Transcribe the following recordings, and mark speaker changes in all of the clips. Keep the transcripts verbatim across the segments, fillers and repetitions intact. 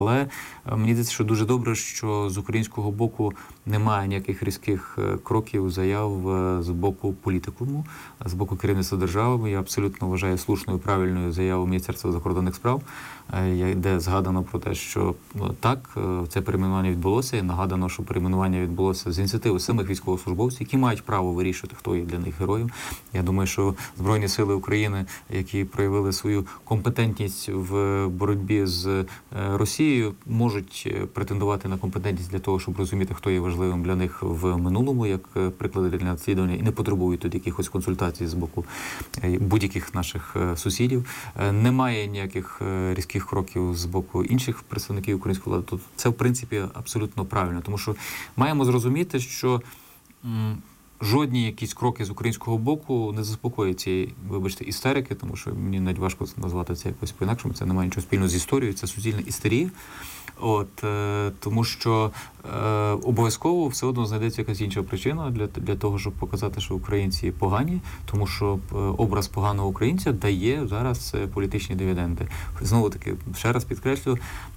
Speaker 1: Але мені здається, що дуже добре, що з українського боку немає ніяких різких кроків, заяв з боку політикуму, з боку керівництва держави. Я абсолютно вважаю слушною, правильною заяву Міністерства закордонних справ, де згадано про те, що так, це перейменування відбулося, і нагадано, що перейменування відбулося з ініціативи самих військовослужбовців, які мають право вирішувати, хто є для них героєм. Я думаю, що Збройні сили України, які проявили свою компетентність в боротьбі з Росією, можуть претендувати на компетентність для того, щоб розуміти, хто є важливим для них в минулому, як приклади для наслідування, і не потребують тут якихось консультацій з боку будь-яких наших сусідів. Немає ніяких різких кроків з боку інших представників української влади. Тут це, в принципі, абсолютно правильно, тому що маємо зрозуміти, що м, жодні якісь кроки з українського боку не заспокоять цієї, вибачте, істерики, тому що мені навіть важко назвати це якось по-інакшому, це не має нічого спільного з історією, це суцільна істерія. От, е, тому що е, обов'язково все одно знайдеться якась інша причина для, для того, щоб показати, що українці погані, тому що е, образ поганого українця дає зараз е, політичні дивіденди. Знову таки, ще раз підкреслю,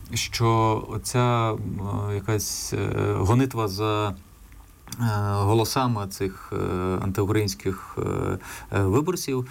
Speaker 1: що ця е, якась е, гонитва за голосами цих антиукраїнських виборців,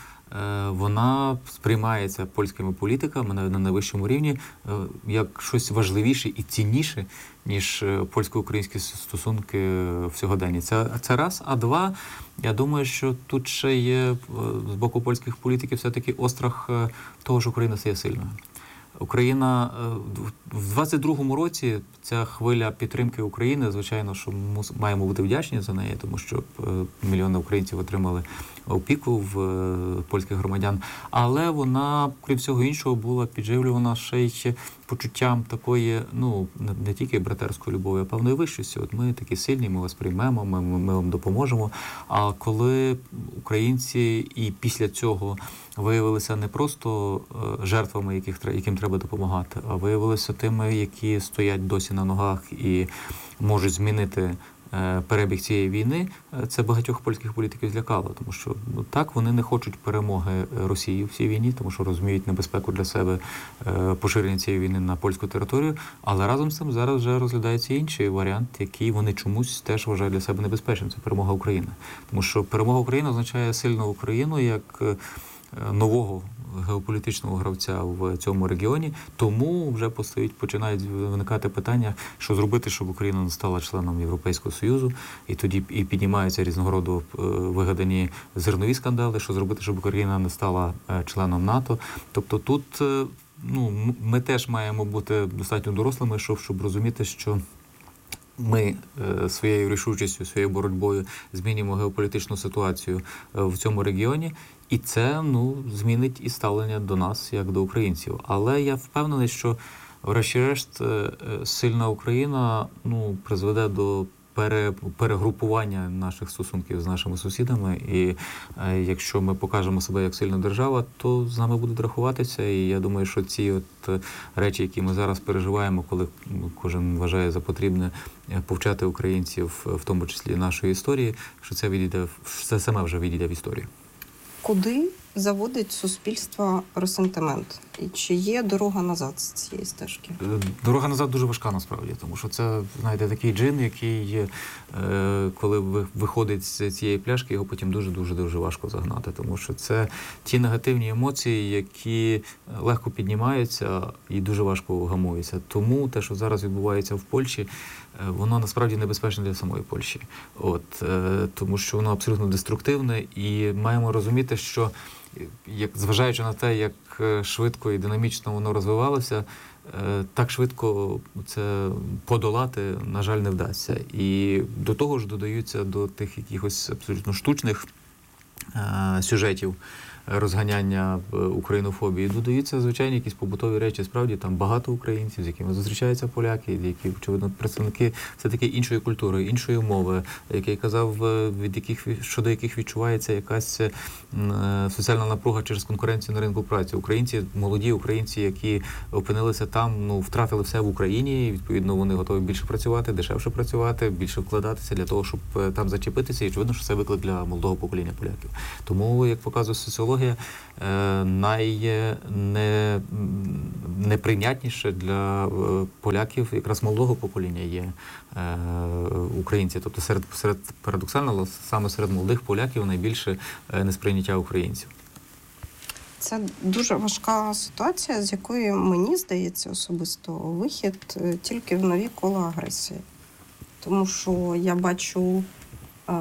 Speaker 1: вона сприймається польськими політиками на найвищому рівні як щось важливіше і цінніше, ніж польсько-українські стосунки в сьогоденні. Це, це раз. А два, я думаю, що тут ще є з боку польських політиків все-таки острах того, що Україна стає сильною. Україна в двадцять другому році, ця хвиля підтримки України, звичайно, що ми маємо бути вдячні за неї, тому що мільйони українців отримали опіку в польських громадян. Але вона, крім всього іншого, була підживлювана ще й почуттям такої, ну, не тільки братерської любові, а певної вищості. От ми такі сильні, ми вас приймемо, ми, ми вам допоможемо. А коли українці і після цього виявилися не просто жертвами, яких, яким треба допомагати, а виявилися тими, які стоять досі на ногах і можуть змінити перебіг цієї війни, це багатьох польських політиків злякало, тому що ну, так, вони не хочуть перемоги Росії в цій війні, тому що розуміють небезпеку для себе поширення цієї війни на польську територію, але разом з цим зараз вже розглядається інший варіант, який вони чомусь теж вважають для себе небезпечним. Це перемога України. Тому що перемога України означає сильну Україну як нового геополітичного гравця в цьому регіоні, тому вже постають, починають виникати питання, що зробити, щоб Україна не стала членом Європейського Союзу, і тоді і піднімаються різного роду вигадані зернові скандали, що зробити, щоб Україна не стала членом НАТО. Тобто тут ну, ми теж маємо бути достатньо дорослими, щоб, щоб розуміти, що ми е, своєю рішучістю, своєю боротьбою змінюємо геополітичну ситуацію е, в цьому регіоні, і це ну, змінить і ставлення до нас, як до українців. Але я впевнений, що врешті-решт е, сильна Україна ну, призведе до пере, перегрупування наших стосунків з нашими сусідами. І е, якщо ми покажемо себе як сильна держава, то з нами будуть рахуватися. І я думаю, що ці от речі, які ми зараз переживаємо, коли кожен вважає за потрібне повчати українців, в тому числі нашої історії, що це відійде, це саме вже відійде в історію.
Speaker 2: Куди заводить суспільство ресентимент? І чи є дорога назад з цієї стежки?
Speaker 1: Дорога назад дуже важка насправді, тому що це, знаєте, такий джин, який, е, коли виходить з цієї пляшки, його потім дуже-дуже-дуже важко загнати, тому що це ті негативні емоції, які легко піднімаються і дуже важко гамуються. Тому те, що зараз відбувається в Польщі, воно насправді небезпечне для самої Польщі. От, е, тому що воно абсолютно деструктивне, і маємо розуміти, що як, зважаючи на те, як швидко і динамічно воно розвивалося, так швидко це подолати, на жаль, не вдасться. І до того ж додаються до тих якихось абсолютно штучних е, сюжетів розганяння українофобії, додаються звичайні якісь побутові речі. Справді там багато українців, з якими зустрічаються поляки, які, очевидно, представники все-таки іншої культури, іншої мови, як я казав, від яких, щодо яких відчувається якась е, соціальна напруга через конкуренцію на ринку праці. Українці, молоді українці, які опинилися там, ну, втратили все в Україні, і, відповідно, вони готові більше працювати, дешевше працювати, більше вкладатися для того, щоб там зачепитися, і, очевидно, що це виклик для молодого покоління поляків. Тому, як показує соціологія, ідеологія е, найне, неприйнятніше для е, поляків, якраз молодого покоління є е, українці. Тобто серед, серед парадоксально, але саме серед молодих поляків найбільше е, несприйняття українців.
Speaker 2: Це дуже важка ситуація, з якої, мені здається, особисто вихід е, тільки в нові кола агресії. Тому що я бачу, е,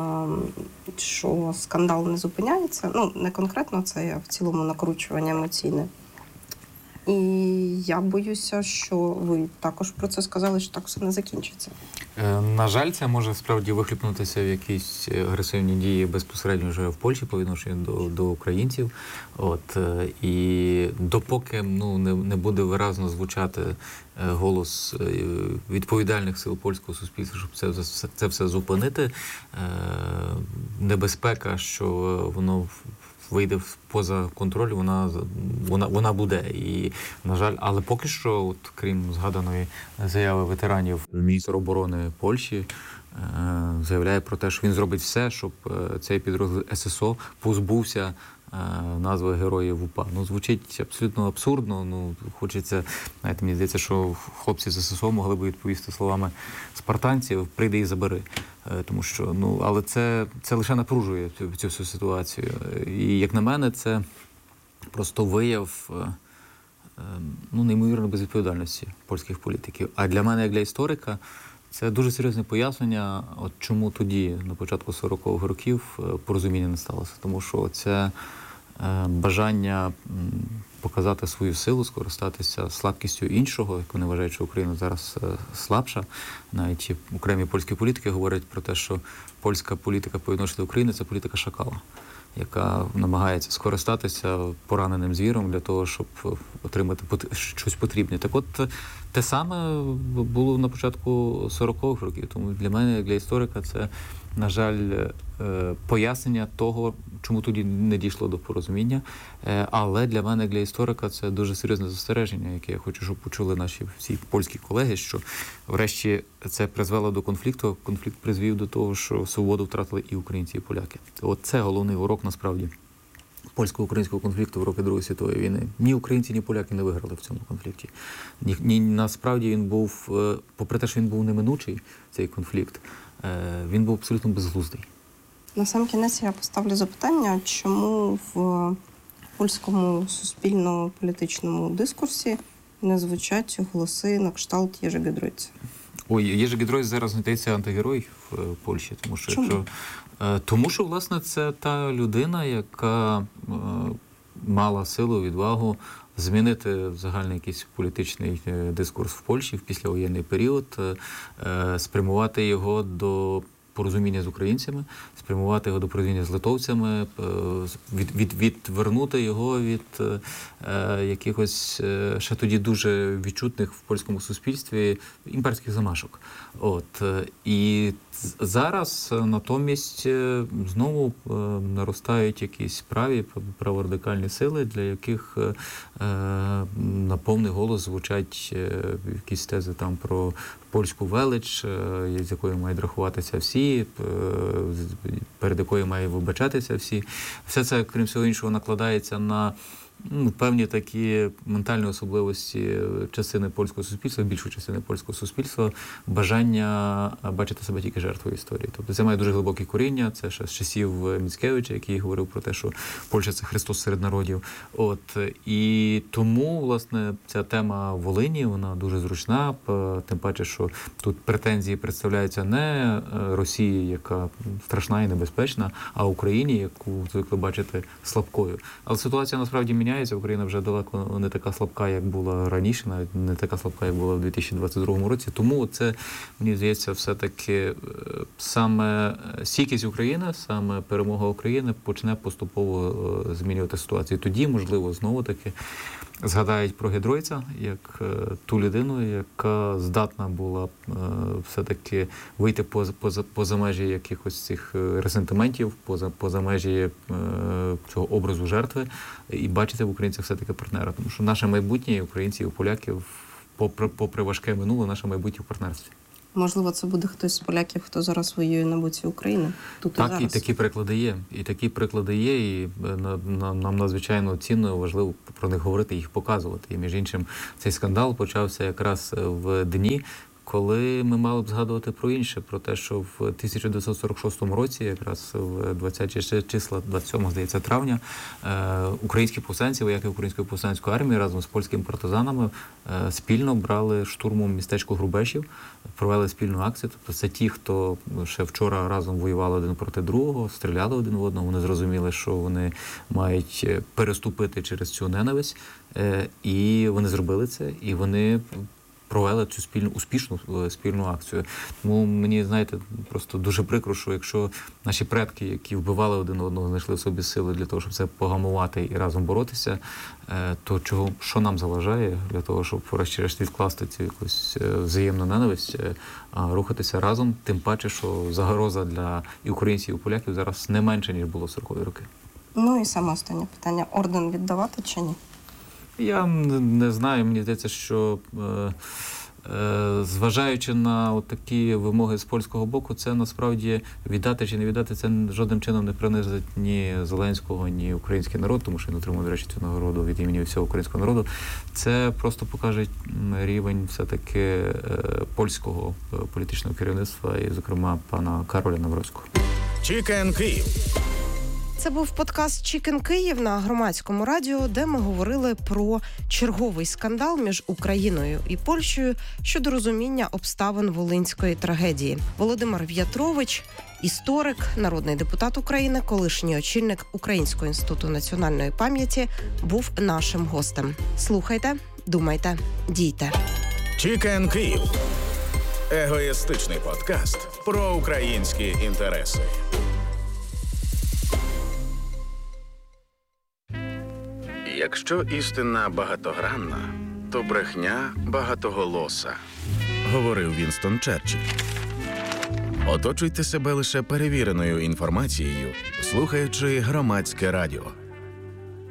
Speaker 2: що скандал не зупиняється. Ну, не конкретно це, а в цілому накручування емоційне. І я боюся, що ви також про це сказали, що так все не закінчиться.
Speaker 1: Е, На жаль, це може справді вихлюпнутися в якісь агресивні дії безпосередньо вже в Польщі по відношенню до, до українців. От, е, і допоки ну, не, не буде виразно звучати е, голос е, відповідальних сил польського суспільства, щоб це, це, це все зупинити, е, небезпека, що воно вийде поза контроль, вона, вона, вона буде. І, на жаль, але поки що, от, крім згаданої заяви ветеранів, міністр оборони Польщі е, заявляє про те, що він зробить все, щоб е, цей підрозділ ес ес о позбувся е, назви Героїв УПА. Ну, звучить абсолютно абсурдно. Ну, хочеться, знаєте, мені здається, що хлопці з ес ес о могли б відповісти словами спартанців: прийди і забери. Тому що, ну, але це, це лише напружує цю, цю всю ситуацію. І, як на мене, це просто вияв ну, неймовірної безвідповідальності польських політиків. А для мене, як для історика, це дуже серйозне пояснення, от чому тоді, на початку сорокових років, порозуміння не сталося. Тому що це бажання показати свою силу, скористатися слабкістю іншого, як вони вважають, що Україна зараз слабша. Навіть окремі польські політики говорять про те, що польська політика по відношенню до України – це політика шакала, яка намагається скористатися пораненим звіром для того, щоб отримати щось потрібне. Так от, те саме було на початку сорокових років. Тому для мене, як для історика, це, на жаль, пояснення того, чому тоді не дійшло до порозуміння. Але для мене, як для історика, це дуже серйозне застереження, яке я хочу, щоб почули наші всі польські колеги, що врешті це призвело до конфлікту. Конфлікт призвів до того, що свободу втратили і українці, і поляки. От це головний урок, насправді, польсько-українського конфлікту в роки Другої світової війни. Ні українці, ні поляки не виграли в цьому конфлікті. Ні, ні, насправді він був, попри те, що він був неминучий, цей конфлікт, він був абсолютно безглуздий.
Speaker 2: На сам кінець я поставлю запитання, чому в польському суспільно-політичному дискурсі не звучать голоси на кшталт Єжи Гідройця?
Speaker 1: Ой, Єжи Гідройц зараз здається антигерой в Польщі, тому що,
Speaker 2: чому?
Speaker 1: Якщо, тому що, власне, це та людина, яка е, мала силу, відвагу змінити загальний якийсь політичний дискурс в Польщі в післявоєнний період, е, спрямувати його до порозуміння з українцями, спрямувати його до порозуміння з литовцями, від, від, відвернути його від е, якихось е, ще тоді дуже відчутних в польському суспільстві імперських замашок. От. І зараз натомість знову е, наростають якісь праві, праворадикальні сили, для яких е, на повний голос звучать е, якісь тези там про польську велич, з якою мають рахуватися всі, перед якою мають вибачатися всі. Все це, крім всього іншого, накладається на ну, певні такі ментальні особливості частини польського суспільства, більшої частини польського суспільства, бажання бачити себе тільки жертвою історії. Тобто це має дуже глибоке коріння, це ще з часів Міцкевича, який говорив про те, що Польща – це Христос серед народів. От. І тому, власне, ця тема Волині, вона дуже зручна, тим паче, що тут претензії представляються не Росії, яка страшна і небезпечна, а Україні, яку звикли бачити слабкою. Але ситуація насправді міняється. Україна вже далеко не така слабка, як була раніше, навіть не така слабка, як була в дві тисячі двадцять другому році. Тому це, мені здається, все-таки саме стійкість України, саме перемога України почне поступово змінювати ситуацію. Тоді, можливо, знову-таки згадають про Гідройця як ту людину, яка здатна була все-таки вийти поза, поза, поза межі якихось цих ресентиментів, поза, поза межі цього образу жертви і бачити в українцях все-таки партнера. Тому що наше майбутнє, українців, поляків, попри, попри важке минуле, наше майбутнє в партнерстві.
Speaker 2: Можливо, це буде хтось з поляків, хто зараз воює на боці України. Тут і
Speaker 1: Так,
Speaker 2: зараз.
Speaker 1: і такі приклади є. І такі приклади є, і на- на- нам надзвичайно цінно і важливо про них говорити, їх показувати. І, між іншим, цей скандал почався якраз в дні, коли ми мали б згадувати про інше, про те, що в тисяча дев'ятсот сорок шостому році, якраз в двадцяті числа, двадцять сьомого, здається, травня, е, українські повстанці, вояки української повстанської армії разом з польськими партизанами е, спільно брали штурмом містечко Грубешів, провели спільну акцію. Тобто це ті, хто ще вчора разом воювали один проти другого, стріляли один в одного, вони зрозуміли, що вони мають переступити через цю ненависть, е, і вони зробили це, і вони провели цю спільну успішну е, спільну акцію. Тому мені, знаєте, просто дуже прикро, що якщо наші предки, які вбивали один одного, знайшли в собі сили для того, щоб це погамувати і разом боротися, е, то чого що нам заважає для того, щоб врешті-решт відкласти цю якусь е, взаємну ненависть, е, а рухатися разом, тим паче, що загроза для і українців, і поляків зараз не менше, ніж було в сорокові роки.
Speaker 2: Ну і саме останнє питання. Орден віддавати чи ні?
Speaker 1: Я н- не знаю, мені здається, що е, е, зважаючи на от такі вимоги з польського боку, це насправді віддати чи не віддати, це жодним чином не принизить ні Зеленського, ні український народ, тому що він отримав, до речі, цю нагороду від імені всього українського народу. Це просто покаже м, рівень все-таки е, польського е, політичного керівництва і, зокрема, пана Кароля Навроцького.
Speaker 3: Чікен Київ.
Speaker 4: Це був подкаст «Чікен Київ» на Громадському радіо, де ми говорили про черговий скандал між Україною і Польщею щодо розуміння обставин волинської трагедії. Володимир В'ятрович, історик, народний депутат України, колишній очільник Українського інституту національної пам'яті, був нашим гостем. Слухайте, думайте, дійте.
Speaker 3: Чікен Київ. Егоїстичний подкаст про українські інтереси. Якщо істина багатогранна, то брехня багатоголоса, говорив Вінстон Черчилль. Оточуйте себе лише перевіреною інформацією, слухаючи Громадське радіо.